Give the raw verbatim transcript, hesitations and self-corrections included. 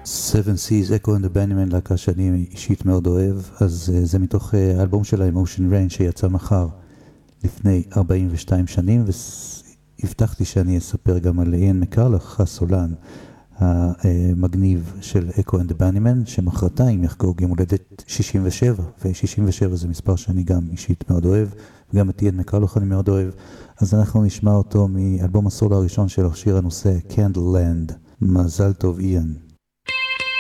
Seven Seas, Echo and the Bunnymen, להקה שאני אישית מאוד אוהב, אז זה מתוך האלבום של Emotion Rain שיצא מחר לפני ארבעים ושתיים שנים, והבטחתי שאני אספר גם על איין מקרלך, הסולן המגניב של Echo and the Bunnymen, שמחרתיים יחגוג יום הולדת שישים ושבע, ו-שישים ושבע זה מספר שאני גם אישית מאוד אוהב, וגם את איין מקרלך אני מאוד אוהב, אז אנחנו נשמע אותו מאלבום הסולו הראשון שלו, שיר הנושא Candleland. מזל טוב איין.